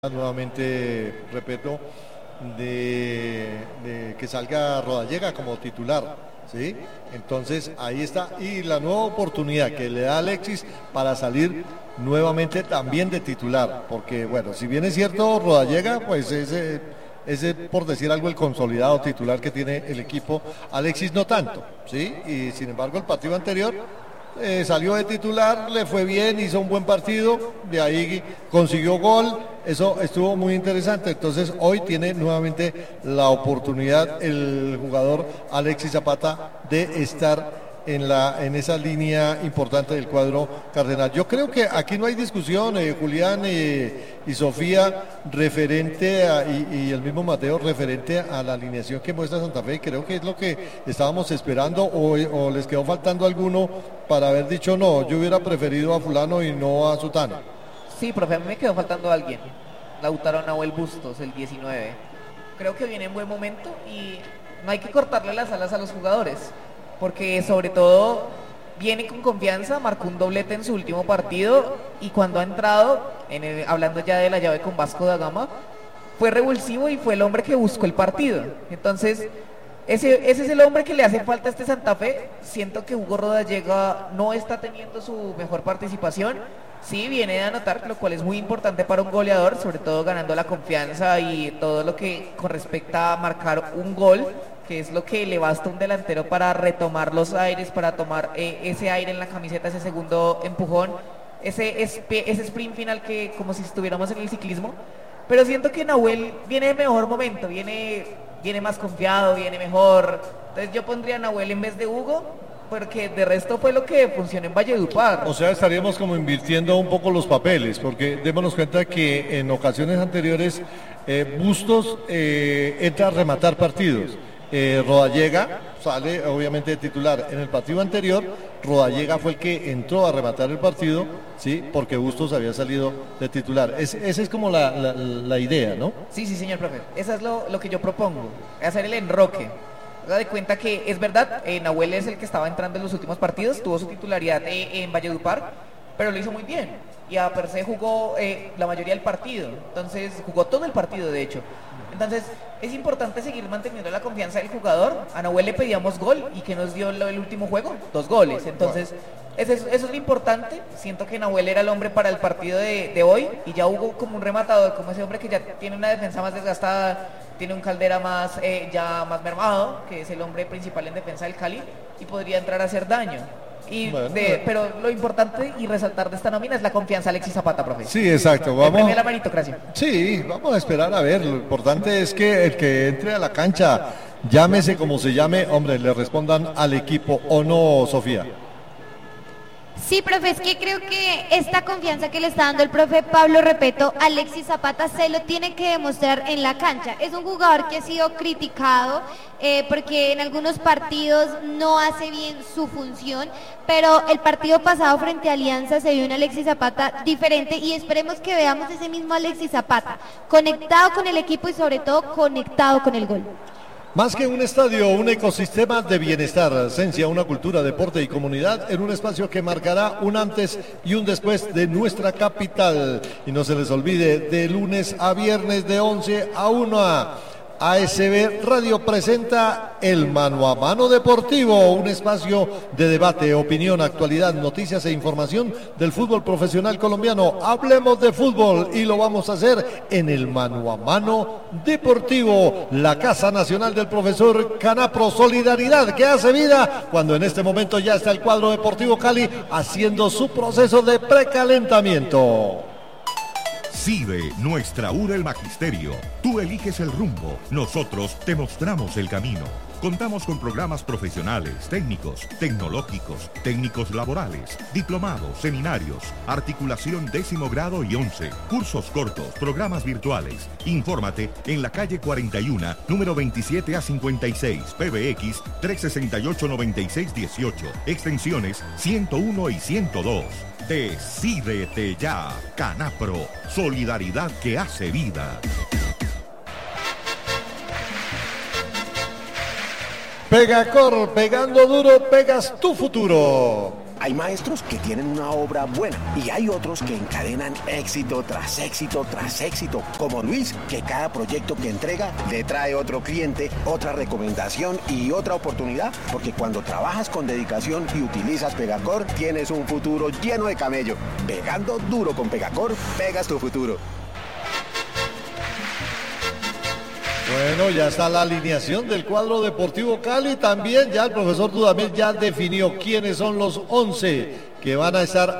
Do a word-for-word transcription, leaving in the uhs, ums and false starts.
Nuevamente, repito, de, de que salga Rodallega como titular, ¿sí? Entonces ahí está, y la nueva oportunidad que le da Alexis para salir nuevamente también de titular, porque bueno, si bien es cierto Rodallega, pues ese, ese por decir algo el consolidado titular que tiene el equipo, Alexis no tanto, ¿sí? Y sin embargo el partido anterior Eh, salió de titular, le fue bien, hizo un buen partido, de ahí consiguió gol, eso estuvo muy interesante. Entonces hoy tiene nuevamente la oportunidad el jugador Alexis Zapata de estar en la en esa línea importante del cuadro cardenal. Yo creo que aquí no hay discusión, eh, Julián eh, y Sofía, referente a, y, y el mismo Mateo, referente a la alineación que muestra Santa Fe. Creo que es lo que estábamos esperando, o, o les quedó faltando alguno para haber dicho no, yo hubiera preferido a fulano y no a sutano. Sí, profe, a mí me quedó faltando alguien. Lautaro Nahuel Bustos, el diecinueve. Creo que viene en buen momento y no hay que cortarle las alas a los jugadores, porque sobre todo viene con confianza, marcó un doblete en su último partido y cuando ha entrado, en el, hablando ya de la llave con Vasco da Gama, fue revulsivo y fue el hombre que buscó el partido. Entonces, ese, ese es el hombre que le hace falta a este Santa Fe. Siento que Hugo Rodallega no está teniendo su mejor participación. Sí, viene de anotar, lo cual es muy importante para un goleador, sobre todo ganando la confianza y todo lo que con respecto a marcar un gol, que es lo que le basta a un delantero para retomar los aires, para tomar eh, ese aire en la camiseta, ese segundo empujón, ese, ese, ese sprint final que como si estuviéramos en el ciclismo. Pero siento que Nahuel viene de mejor momento, viene, viene más confiado, viene mejor. Entonces yo pondría a Nahuel en vez de Hugo, porque de resto fue lo que funcionó en Valledupar. O sea, estaríamos como invirtiendo un poco los papeles, porque démonos cuenta que en ocasiones anteriores eh, Bustos eh, entra a rematar partidos. Eh, Rodallega sale obviamente de titular. En el partido anterior Rodallega fue el que entró a rematar el partido, sí, porque Bustos había salido de titular. Es, esa es como la, la, la idea, ¿no? Sí, sí, señor profe, eso es lo, lo que yo propongo, hacer el enroque. Da de cuenta que es verdad, eh, Nahuel es el que estaba entrando en los últimos partidos, tuvo su titularidad eh, en Valledupar, pero lo hizo muy bien y a per se jugó eh, la mayoría del partido, entonces jugó todo el partido de hecho. Entonces es importante seguir manteniendo la confianza del jugador. A Nahuel le pedíamos gol y que nos dio el último juego, dos goles. Entonces eso es, eso es lo importante. Siento que Nahuel era el hombre para el partido de, de hoy y ya hubo como un rematador, como ese hombre que ya tiene una defensa más desgastada, tiene un Caldera más eh, ya más mermado, que es el hombre principal en defensa del Cali y podría entrar a hacer daño. Y bueno, de, pero lo importante y resaltar de esta nómina es la confianza de Alexis Zapata, profe. Sí, exacto. Vamos. La meritocracia. Sí, vamos a esperar a ver. Lo importante es que el que entre a la cancha, llámese como se llame, hombre, le respondan al equipo, ¿o no, Sofía? Sí, profe, es que creo que esta confianza que le está dando el profe Pablo Repeto, Alexis Zapata se lo tiene que demostrar en la cancha. Es un jugador que ha sido criticado eh, porque en algunos partidos no hace bien su función, pero el partido pasado frente a Alianza se vio un Alexis Zapata diferente y esperemos que veamos ese mismo Alexis Zapata, conectado con el equipo y sobre todo conectado con el gol. Más que un estadio, un ecosistema de bienestar, esencia, una cultura, deporte y comunidad en un espacio que marcará un antes y un después de nuestra capital. Y no se les olvide, de lunes a viernes de once a una, A S B Radio presenta el Mano a Mano Deportivo, un espacio de debate, opinión, actualidad, noticias e información del fútbol profesional colombiano. Hablemos de fútbol y lo vamos a hacer en el Mano a Mano Deportivo, la Casa Nacional del Profesor Canapro. Solidaridad que hace vida cuando en este momento ya está el cuadro Deportivo Cali haciendo su proceso de precalentamiento. CIDE, nuestra U R el Magisterio. Tú eliges el rumbo, nosotros te mostramos el camino. Contamos con programas profesionales, técnicos, tecnológicos, técnicos laborales, diplomados, seminarios, articulación décimo grado y once, cursos cortos, programas virtuales. Infórmate en la calle cuarenta y uno, número veintisiete a cincuenta y seis, P B X trescientos sesenta y ocho, noventa y seis dieciocho, extensiones ciento uno y ciento dos. Decídete ya, Canapro, solidaridad que hace vida. Pegacor, pegando duro, pegas tu futuro. Hay maestros que tienen una obra buena y hay otros que encadenan éxito tras éxito tras éxito, como Luis, que cada proyecto que entrega le trae otro cliente, otra recomendación y otra oportunidad, porque cuando trabajas con dedicación y utilizas Pegacor, tienes un futuro lleno de camello. Pegando duro con Pegacor, pegas tu futuro. Bueno, ya está la alineación del cuadro Deportivo Cali. También ya el profesor Dudamel ya definió quiénes son los once que van a estar